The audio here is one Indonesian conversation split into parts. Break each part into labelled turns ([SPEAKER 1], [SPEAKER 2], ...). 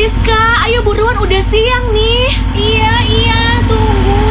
[SPEAKER 1] Siska, ayo buruan, udah siang nih.
[SPEAKER 2] Iya, tunggu.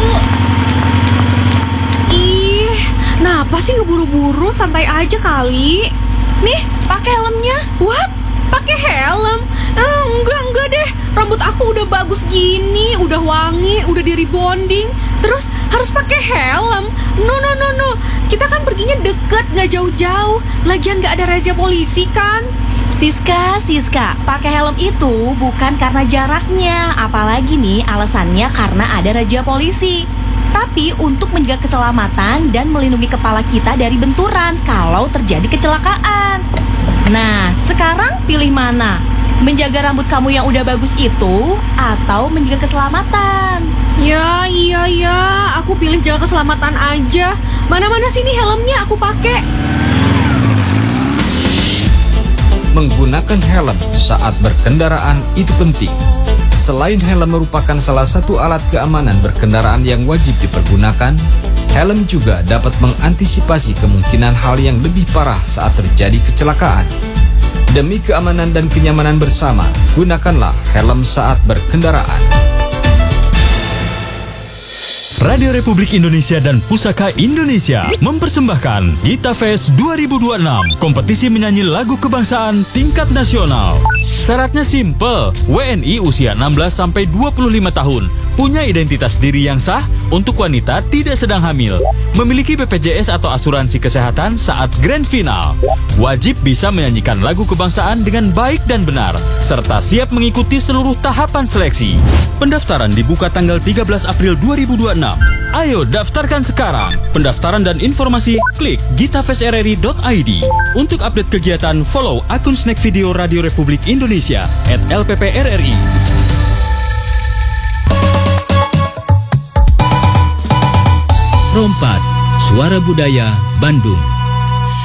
[SPEAKER 3] Ih, kenapa sih ngeburu-buru? Santai aja kali.
[SPEAKER 1] Nih, pakai helmnya.
[SPEAKER 3] What? Pakai helm? Enggak deh. Rambut aku udah bagus gini, udah wangi, udah di rebonding. Terus harus pakai helm? No. Kita kan perginya deket, nggak jauh-jauh. Lagian nggak ada razia polisi kan?
[SPEAKER 1] Siska, pakai helm itu bukan karena jaraknya, apalagi nih alasannya karena ada razia polisi. Tapi untuk menjaga keselamatan dan melindungi kepala kita dari benturan kalau terjadi kecelakaan. Nah, sekarang pilih mana? Menjaga rambut kamu yang udah bagus itu atau menjaga keselamatan?
[SPEAKER 3] Ya, iya. Aku pilih jaga keselamatan aja. Mana sini helmnya aku pakai.
[SPEAKER 4] Menggunakan helm saat berkendaraan itu penting. Selain helm merupakan salah satu alat keamanan berkendaraan yang wajib dipergunakan, helm juga dapat mengantisipasi kemungkinan hal yang lebih parah saat terjadi kecelakaan. Demi keamanan dan kenyamanan bersama, gunakanlah helm saat berkendaraan.
[SPEAKER 5] Radio Republik Indonesia dan Pusaka Indonesia mempersembahkan Gita Fest 2026, kompetisi menyanyi lagu kebangsaan tingkat nasional. Syaratnya simple, WNI usia 16-25 tahun, punya identitas diri yang sah, untuk wanita tidak sedang hamil, memiliki BPJS atau asuransi kesehatan saat grand final, wajib bisa menyanyikan lagu kebangsaan dengan baik dan benar, serta siap mengikuti seluruh tahapan seleksi. Pendaftaran dibuka tanggal 13 April 2026. Ayo daftarkan sekarang. Pendaftaran dan informasi klik gitafestrri.id. Untuk update kegiatan, follow akun Snack Video Radio Republik Indonesia @LPPRRI.
[SPEAKER 6] Rompat, Suara Budaya Bandung.